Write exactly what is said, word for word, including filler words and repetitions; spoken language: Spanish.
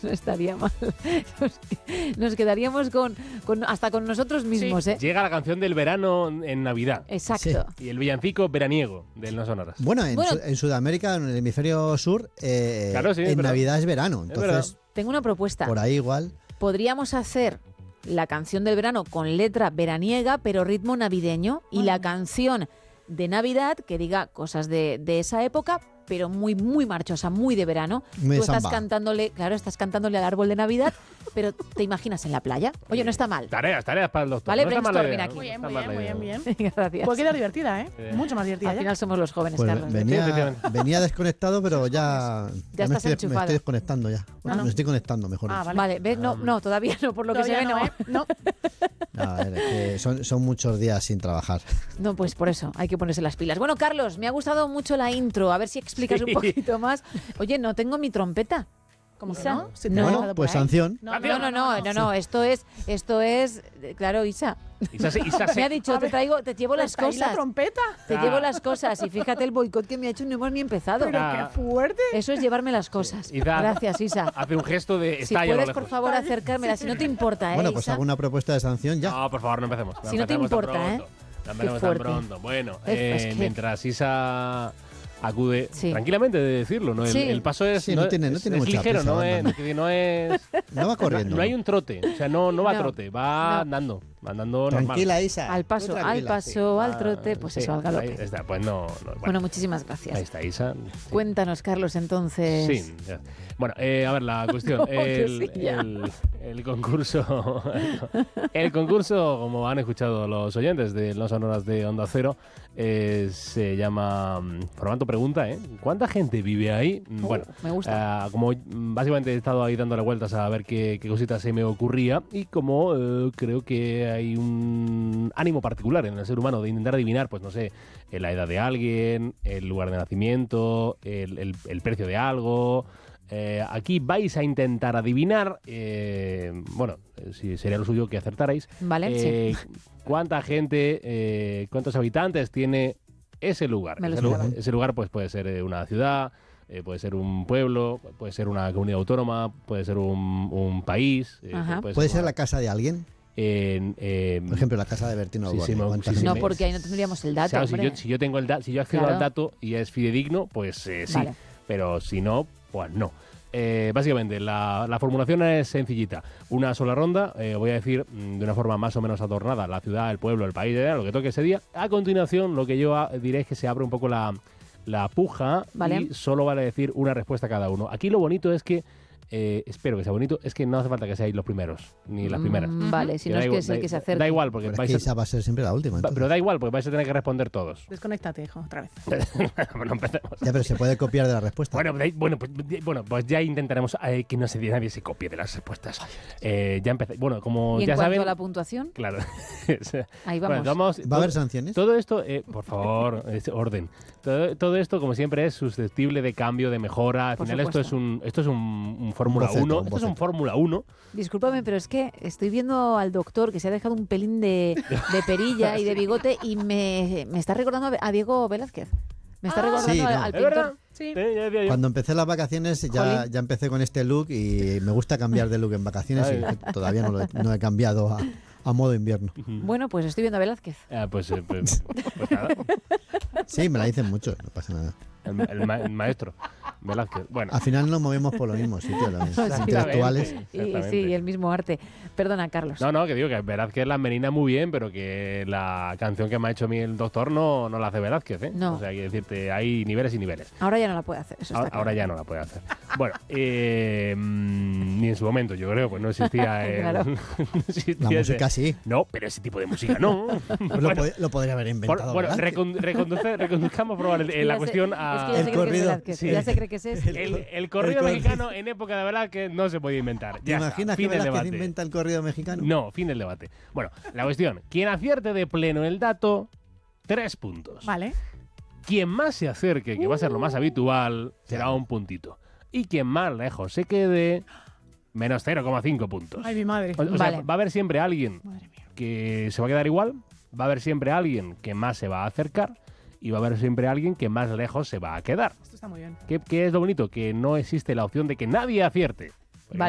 no estaría mal. Nos, nos quedaríamos con, con hasta con nosotros mismos, sí. ¿eh? Llega la canción del verano en Navidad. Exacto. Sí. Y el villancico veraniego del No Sonoras. Bueno, en, bueno, Su- en Sudamérica, en el hemisferio sur, eh, claro, sí, en es Navidad es verano. Entonces, es tengo una propuesta. por ahí igual. Podríamos hacer la canción del verano con letra veraniega, pero ritmo navideño, y la canción de Navidad que diga cosas de, de esa época, pero muy, muy marchosa, muy de verano. Muy Tú estás samba. cantándole, claro, estás cantándole al árbol de Navidad, pero te imaginas en la playa. Oye, no está mal. Tareas, tareas para el doctor. Vale, no está mala brainstorming idea, aquí. ¿no? Muy bien, No muy está bien, muy mala bien, idea. bien. Gracias. Puede quedar divertida, ¿eh? Sí. Mucho más divertida Al ya. final somos los jóvenes, Pues Carlos. venía, Efectivamente. venía desconectado, pero ya, Ya me, estás estoy, me enchufado. estoy desconectando ya. Bueno, no. me estoy conectando, mejor Ah, dicho. vale. Vale, ¿ves? No, no, todavía no, por lo que se Todavía ve, no, no. ¿eh? No. A ver, es que son, son muchos días sin trabajar. No, pues por eso, hay que ponerse las pilas. Bueno, Carlos, me ha gustado mucho la intro. A ver si explicas Sí. un poquito más. Oye, no tengo mi trompeta. ¿Cómo que Isa, no? Si te no. has Bueno, dejado por pues ahí. sanción. No, no, no, no, no, no, esto es, esto es, eh, claro, Isa. Isa, se- Isa, se- Me ha dicho, A te ver, traigo, te llevo las ¿Está ahí la cosas. trompeta? Te Ah. llevo las cosas y fíjate el boicot que me ha hecho, no hemos ni empezado. Pero Ah. qué fuerte. Eso es llevarme las cosas. Isa, Gracias, Isa. hace un gesto de Si está ahí a lo puedes, lejos. por favor, acercármela, si no te importa, ¿eh, Bueno, pues Isa? hago una propuesta de sanción ya. No, por favor, no empecemos. Si no te empecemos tan importa, pronto. ¿eh? No empecemos tan fuerte. pronto. Bueno, Es- eh, es que- mientras Isa acude Sí. tranquilamente de decirlo, ¿no? El, Sí. el paso es, Sí, no tiene- no es- tiene es mucha ligero, prisa, no, va es, andando. que no es No va corriendo. no, no hay un trote, o sea, no, no va No. trote, va No. andando, va andando normal. Tranquila, Isa. Al paso, Tú al tranquila. paso, al Ah, trote, pues sí, eso, al galope. ahí está, pues no, no, bueno, Bueno, muchísimas ahí gracias. está Isa. Sí. Cuéntanos, Carlos, entonces. Sí, ya. Bueno, eh, a ver, la cuestión. No, que el, sí, ya. el- el concurso. El concurso, como han escuchado los oyentes de No Sonoras de Onda Cero, eh, se llama mm, Formato Pregunta, ¿eh? ¿Cuánta gente vive ahí? Mm, Oh, bueno, me gusta. eh, como mm, básicamente he estado ahí dándole vueltas a ver qué, qué cositas se me ocurría, y como eh, creo que hay un ánimo particular en el ser humano de intentar adivinar, pues no sé, eh, la edad de alguien, el lugar de nacimiento, el, el- el precio de algo. Eh, aquí vais a intentar adivinar, eh, bueno, eh, si sería lo suyo que acertarais, Vale, eh, cuánta gente, eh, cuántos habitantes tiene ese lugar. Me lo Ese, lu- esperaba. ese lugar pues puede ser eh, una ciudad, eh, puede ser un pueblo, puede ser una comunidad autónoma, puede ser un, un país. eh, Ajá. ¿Puede ser una- la casa de alguien? en, en- Por ejemplo, la casa de Bertino Sí, Osborne. sí, me- ¿Cuánta sí, sí, gente? No, me- porque ahí no tendríamos el dato, Claro, si hombre. yo, si yo tengo el da- si yo accedo Claro. al dato y es fidedigno, pues eh, sí. Vale. Pero si no, pues no. Eh, básicamente, la, la formulación es sencillita. Una sola ronda, eh, voy a decir mm, de una forma más o menos adornada, la ciudad, el pueblo, el país, eh, lo que toque ese día. A continuación, lo que yo ah, diré es que se abre un poco la, la puja Vale. y solo vale decir una respuesta cada uno. Aquí lo bonito es que, eh, espero que sea bonito, es que no hace falta que seáis los primeros, ni las primeras. Mm, Vale, si Que no da es que igual- es el da- que se acerca. Da igual, porque Pero es vais que a- esa va a ser siempre la última. Va- entonces. pero da igual, porque vais a tener que responder todos. Desconéctate, hijo, otra vez. Bueno, empecemos. Ya, pero se puede copiar de la respuesta. Bueno, de ahí- bueno, pues, de- bueno, pues ya intentaremos eh, que no se nadie se copie de las respuestas. Eh, ya empecé. Bueno, como Y en ya cuanto saben. a la puntuación, Claro. ahí Bueno, vamos. ¿Va a todo- haber sanciones? Todo esto, eh, por favor, es orden. Todo, todo esto, como siempre, es susceptible de cambio, de mejora. Al Por final, esto es supuesto. un, esto es un, un Fórmula boceto, uno. un Esto es un boceto. Fórmula uno. Discúlpame, pero es que estoy viendo al doctor que se ha dejado un pelín de, de perilla y de bigote y me, me está recordando a- a Diego Velázquez. Me está Ah. recordando Sí, al, no. al ¿Es pintor. verdad? Sí. Eh, ya decía yo. Cuando empecé las vacaciones ya, Jolín. ya empecé con este look y me gusta cambiar de look en vacaciones Ay. y todavía no, lo he, no he cambiado a, a modo invierno. Bueno, pues estoy viendo a Velázquez. Ah, pues, eh, pues, pues nada. Sí, me la dicen mucho, no pasa nada. El, el ma- el maestro Velázquez. Bueno. Al final nos movemos por los mismos sitios, los Sí. intelectuales. Y, Exactamente. sí, y el mismo arte. Perdona, Carlos. No, no, que digo que Velázquez la menina muy bien, pero que la canción que me ha hecho a mí el doctor no, no la hace Velázquez, ¿eh? No. O sea, hay que decirte, hay niveles y niveles. Ahora ya no la puede hacer, eso está Ahora, claro. ahora ya no la puede hacer. Bueno, eh, mm, ni en su momento, yo creo, pues no existía. el- Claro. no existía La ese- música sí. No, pero ese tipo de música no. Pues lo, Bueno, pod- lo podría haber por- inventado. bueno, ¿verdad? recon- reconduce- reconduzcamos por favor, eh, la Ya sé- cuestión Es a. que ya El se cree que es corrido. Velázquez. Sí. Ya se cree que es ese. El, el corrido El cor- mexicano en época de Velázquez no se podía inventar. ¿Te Ya está, imaginas que fin del Velázquez debate. inventa el corrido mexicano? No, fin del debate. Bueno, la cuestión. Quien acierte de pleno el dato, tres puntos. Vale. Quien más se acerque, que va a ser lo más habitual, será Claro. un puntito. Y quien más lejos se quede, menos cero coma cinco puntos. Ay, mi madre. O, o sea, Vale. va a haber siempre alguien Madre mía. que se va a quedar igual, va a haber siempre alguien que más se va a acercar y va a haber siempre alguien que más lejos se va a quedar. Esto está muy bien. ¿Qué, qué es lo bonito? Que no existe la opción de que nadie acierte.